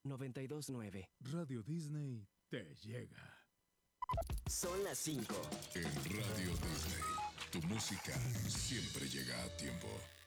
92.9. Radio Disney te llega. Son las 5. En Radio Disney, tu música siempre llega a tiempo.